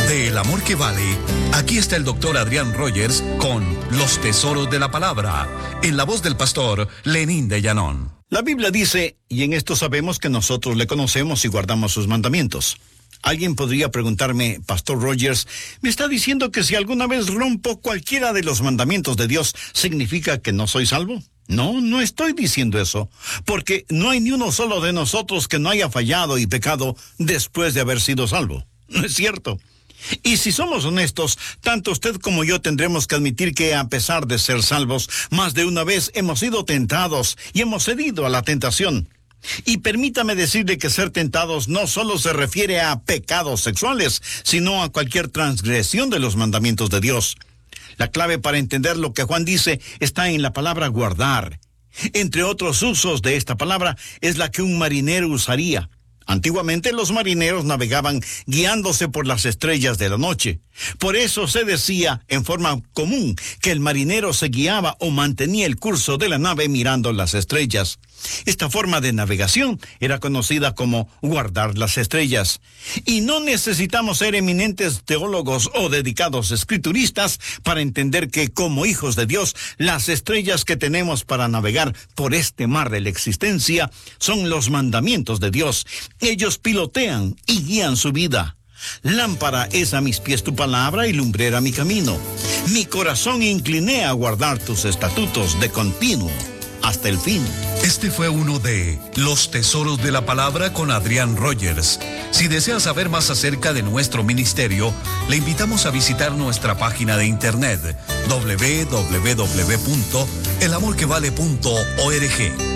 De El Amor que Vale, aquí está el doctor Adrián Rogers con Los Tesoros de la Palabra, en la voz del pastor Lenín de Llanón. La Biblia dice, y en esto sabemos que nosotros le conocemos y guardamos sus mandamientos. Alguien podría preguntarme, Pastor Rogers, ¿me está diciendo que si alguna vez rompo cualquiera de los mandamientos de Dios, significa que no soy salvo? No, no estoy diciendo eso, porque no hay ni uno solo de nosotros que no haya fallado y pecado después de haber sido salvo. No es cierto. Y si somos honestos, tanto usted como yo tendremos que admitir que a pesar de ser salvos, más de una vez hemos sido tentados y hemos cedido a la tentación. Y permítame decirle que ser tentados no solo se refiere a pecados sexuales, sino a cualquier transgresión de los mandamientos de Dios. La clave para entender lo que Juan dice está en la palabra guardar. Entre otros usos de esta palabra es la que un marinero usaría. Antiguamente los marineros navegaban guiándose por las estrellas de la noche. Por eso se decía en forma común que el marinero se guiaba o mantenía el curso de la nave mirando las estrellas. Esta forma de navegación era conocida como guardar las estrellas. Y no necesitamos ser eminentes teólogos o dedicados escrituristas para entender que como hijos de Dios, las estrellas que tenemos para navegar por este mar de la existencia son los mandamientos de Dios. Ellos pilotean y guían su vida. Lámpara es a mis pies tu palabra y lumbrera mi camino. Mi corazón incliné a guardar tus estatutos de continuo hasta el fin. Este fue uno de Los Tesoros de la Palabra con Adrián Rogers. Si desea saber más acerca de nuestro ministerio, le invitamos a visitar nuestra página de internet www.elamorquevale.org.